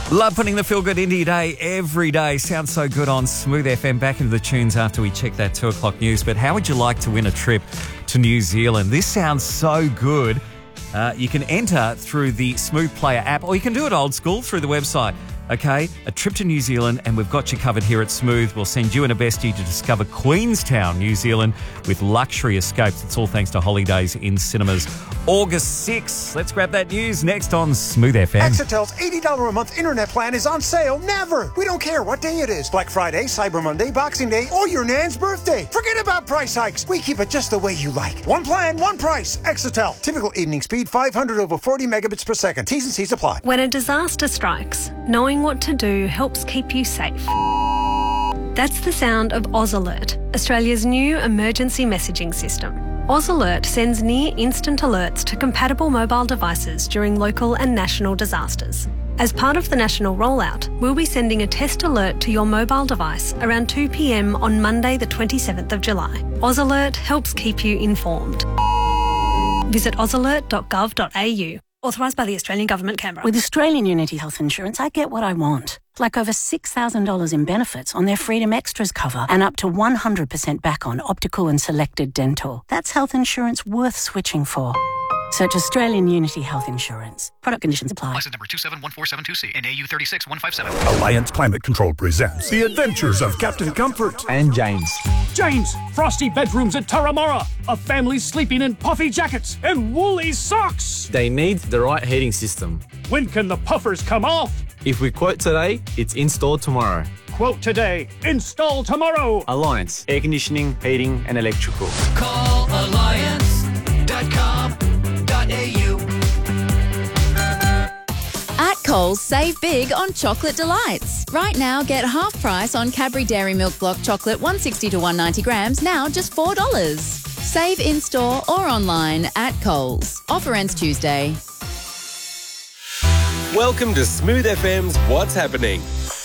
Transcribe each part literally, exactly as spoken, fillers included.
Love putting the feel good into your day every day. Sounds so good on Smooth F M. Back into the tunes after we check that two o'clock news. But how would you like to win a trip to New Zealand? This sounds so good. Uh, you can enter through the Smooth Player app, or you can do it old school through the website. Okay, a trip to New Zealand, and we've got you covered here at Smooth. We'll send you and a bestie to discover Queenstown, New Zealand, with luxury escapes. It's all thanks to Holidays in Cinemas. August sixth. Let's grab that news next on Smooth F M. Exitel's eighty dollars a month internet plan is on sale never. We don't care what day it is. Black Friday, Cyber Monday, Boxing Day, or your nan's birthday. Forget about price hikes. We keep it just the way you like. One plan, one price. Exitel. Typical evening speed five hundred over forty megabits per second. T's and C's apply. When a disaster strikes, knowing what to do helps keep you safe. That's the sound of Oz Alert, Australia's new emergency messaging system. Oz Alert sends near instant alerts to compatible mobile devices during local and national disasters. As part of the national rollout, we'll be sending a test alert to your mobile device around two p m on Monday the twenty-seventh of July. Oz Alert helps keep you informed. Visit oz alert dot gov dot a u. Authorised by the Australian Government, Canberra. With Australian Unity Health Insurance, I get what I want. Like over six thousand dollars in benefits on their Freedom Extras cover and up to one hundred percent back on optical and selected dental. That's health insurance worth switching for. Search Australian Unity Health Insurance. Product conditions apply. License number two seven one four seven two C and A U three six one five seven. Alliance Climate Control presents The Adventures of Captain Comfort and James. James, frosty bedrooms at Turramurra. A family sleeping in puffy jackets and woolly socks. They need the right heating system. When can the puffers come off? If we quote today, it's installed tomorrow. Quote today, install tomorrow. Alliance, air conditioning, heating and electrical. Call alliance dot com dot a u. At Coles, save big on chocolate delights. Right now, get half price on Cadbury Dairy Milk Block chocolate one sixty to one ninety grams, now just four dollars. Save in-store or online at Coles. Offer ends Tuesday. Welcome to Smooth F M's What's Happening.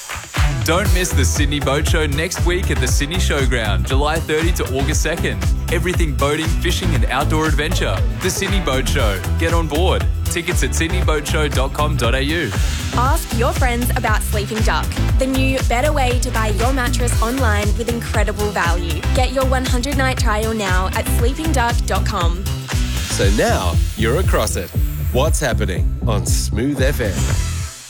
Don't miss the Sydney Boat Show next week at the Sydney Showground, July thirtieth to August second. Everything boating, fishing and outdoor adventure. The Sydney Boat Show. Get on board. Tickets at sydney boat show dot com dot a u. Ask your friends about Sleeping Duck, the new better way to buy your mattress online with incredible value. Get your one hundred night trial now at sleeping duck dot com. So now you're across it. What's Happening on Smooth F M.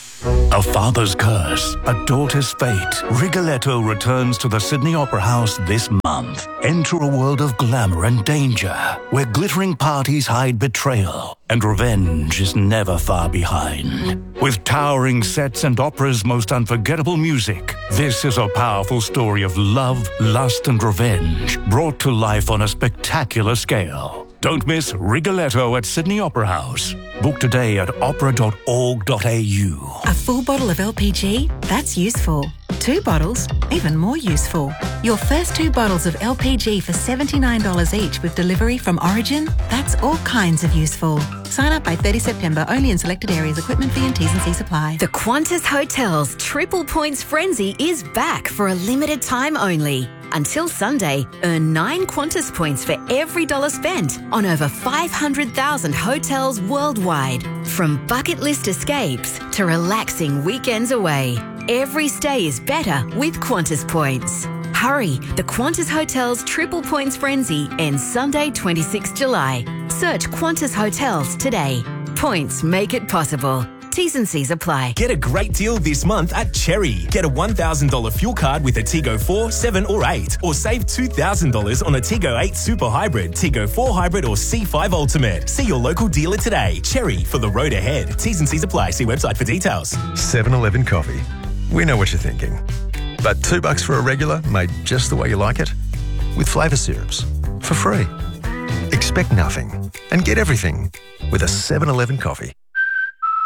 A father's curse, a daughter's fate. Rigoletto returns to the Sydney Opera House this month. Enter a world of glamour and danger, where glittering parties hide betrayal, and revenge is never far behind. With towering sets and opera's most unforgettable music, this is a powerful story of love, lust, and revenge, brought to life on a spectacular scale. Don't miss Rigoletto at Sydney Opera House. Book today at opera dot org dot a u. A full bottle of L P G? That's useful. Two bottles? Even more useful. Your first two bottles of L P G for seventy-nine dollars each with delivery from Origin? That's all kinds of useful. Sign up by thirtieth September, only in selected areas. Equipment fee and T's and C's apply. The Qantas Hotels Triple Points Frenzy is back for a limited time only. Until Sunday, earn nine Qantas points for every dollar spent on over five hundred thousand hotels worldwide. From bucket list escapes to relaxing weekends away, every stay is better with Qantas points. Hurry, the Qantas Hotels Triple Points Frenzy ends Sunday, twenty-sixth July. Search Qantas Hotels today. Points make it possible. T's and C's apply. Get a great deal this month at Cherry. Get a one thousand dollars fuel card with a Tiggo four, seven or eight. Or save two thousand dollars on a Tiggo eight Super Hybrid, Tiggo four Hybrid or C five Ultimate. See your local dealer today. Cherry, for the road ahead. T's and C's apply. See website for details. seven eleven Coffee. We know what you're thinking. But two bucks for a regular made just the way you like it? With flavour syrups. For free. Expect nothing and get everything with a seven eleven Coffee.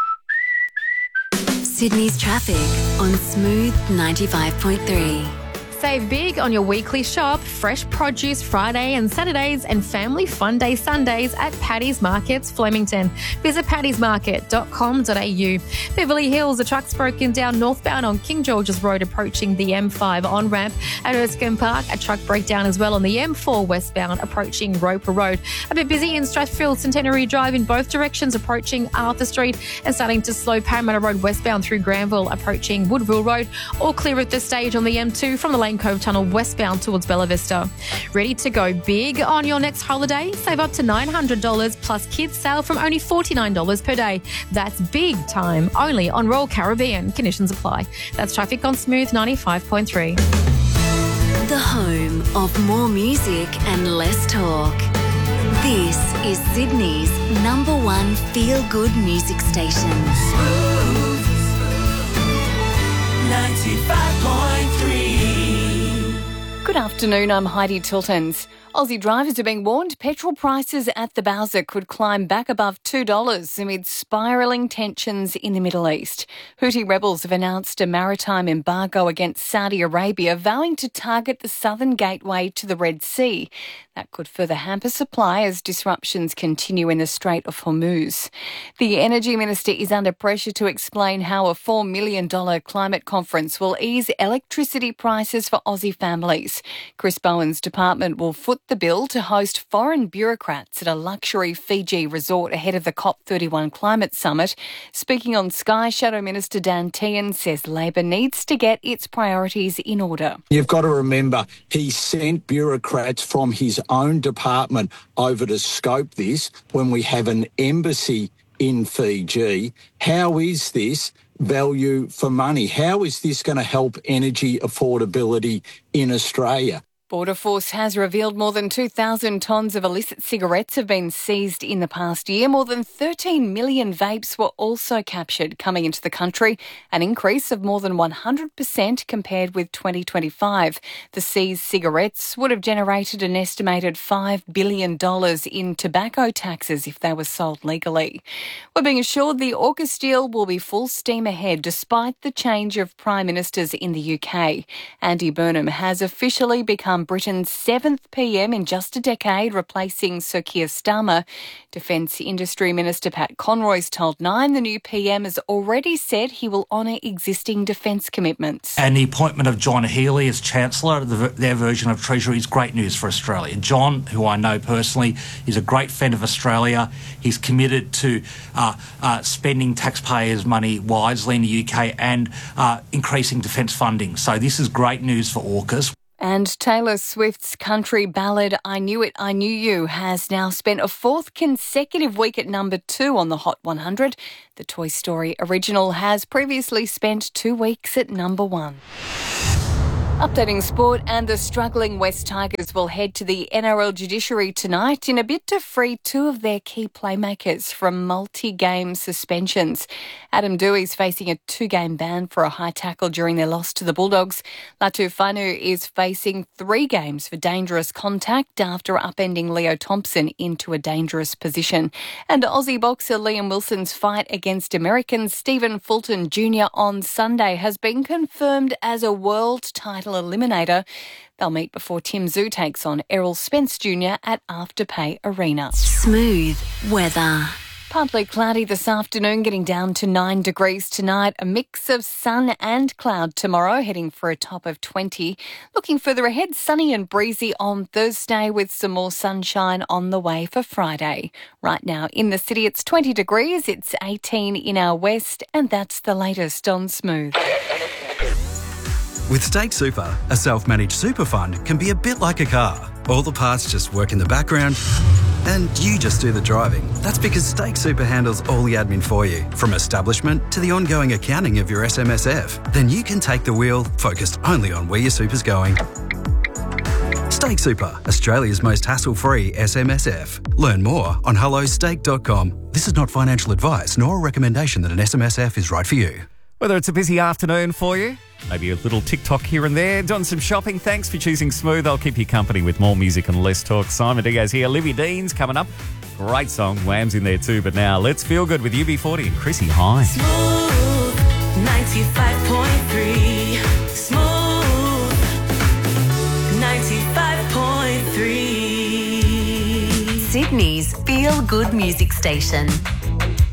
Sydney's traffic on Smooth ninety-five point three. Save big on your weekly shop, fresh produce Friday and Saturdays and family fun day Sundays at Paddy's Markets, Flemington. Visit paddys market dot com dot a u. Beverly Hills, a truck's broken down northbound on King George's Road approaching the M five on-ramp. At Erskine Park, a truck breakdown as well on the M four westbound approaching Roper Road. A bit busy in Strathfield Centenary Drive in both directions approaching Arthur Street and starting to slow Parramatta Road westbound through Granville approaching Woodville Road. All clear at this stage on the M two from the Lane Cove Tunnel westbound towards Bella Vista. Ready to go big on your next holiday? Save up to nine hundred dollars plus kids sale from only forty-nine dollars per day. That's big time only on Royal Caribbean. Conditions apply. That's traffic on Smooth ninety-five point three. The home of more music and less talk. This is Sydney's number one feel-good music station. Smooth ninety-five point three. Good afternoon, I'm Heidi Tiltons. Aussie drivers are being warned petrol prices at the Bowser could climb back above two dollars amid spiralling tensions in the Middle East. Houthi rebels have announced a maritime embargo against Saudi Arabia, vowing to target the southern gateway to the Red Sea. That could further hamper supply as disruptions continue in the Strait of Hormuz. The Energy Minister is under pressure to explain how a four million dollars climate conference will ease electricity prices for Aussie families. Chris Bowen's department will foot the bill to host foreign bureaucrats at a luxury Fiji resort ahead of the COP thirty-one climate summit. Speaking on Sky, Shadow Minister Dan Tehan says Labor needs to get its priorities in order. You've got to remember, he sent bureaucrats from his own department over to scope this when we have an embassy in Fiji. How is this value for money? How is this going to help energy affordability in Australia? Border Force has revealed more than two thousand tonnes of illicit cigarettes have been seized in the past year. More than thirteen million vapes were also captured coming into the country, an increase of more than one hundred percent compared with twenty twenty-five. The seized cigarettes would have generated an estimated five billion dollars in tobacco taxes if they were sold legally. We're being assured the AUKUS deal will be full steam ahead despite the change of Prime Ministers in the U K. Andy Burnham has officially become Britain's seventh P M in just a decade, replacing Sir Keir Starmer. Defence Industry Minister Pat Conroy's told Nine the new P M has already said he will honour existing defence commitments. And the appointment of John Healey as Chancellor of the, their version of Treasury is great news for Australia. John, who I know personally, is a great friend of Australia. He's committed to uh, uh, spending taxpayers' money wisely in the U K and uh, increasing defence funding. So this is great news for AUKUS. And Taylor Swift's country ballad I Knew It, I Knew You has now spent a fourth consecutive week at number two on the Hot one hundred. The Toy Story original has previously spent two weeks at number one. Updating sport, and the struggling West Tigers will head to the N R L judiciary tonight in a bid to free two of their key playmakers from multi-game suspensions. Adam Dewey's facing a two-game ban for a high tackle during their loss to the Bulldogs. Latu Fanu is facing three games for dangerous contact after upending Leo Thompson into a dangerous position. And Aussie boxer Liam Wilson's fight against American Stephen Fulton Junior on Sunday has been confirmed as a world title eliminator. They'll meet before Tim Tszyu takes on Errol Spence Junior at Afterpay Arena. Smooth weather. Partly cloudy this afternoon, getting down to nine degrees tonight. A mix of sun and cloud tomorrow, heading for a top of twenty. Looking further ahead, sunny and breezy on Thursday with some more sunshine on the way for Friday. Right now in the city, it's twenty degrees. It's eighteen in our west, and that's the latest on Smooth. With State Super, a self-managed super fund can be a bit like a car. All the parts just work in the background and you just do the driving. That's because Stake Super handles all the admin for you, from establishment to the ongoing accounting of your S M S F. Then you can take the wheel, focused only on where your super's going. Stake Super, Australia's most hassle-free S M S F. Learn more on hello stake dot com. This is not financial advice nor a recommendation that an S M S F is right for you. Whether it's a busy afternoon for you, maybe a little TikTok here and there, doing some shopping, thanks for choosing Smooth. I'll keep you company with more music and less talk. Simon Diaz here. Olivia Dean's coming up. Great song. Wham's in there too. But now let's feel good with U B forty and Chrissy Hine. Smooth ninety-five point three. Smooth Sydney's feel-good music station.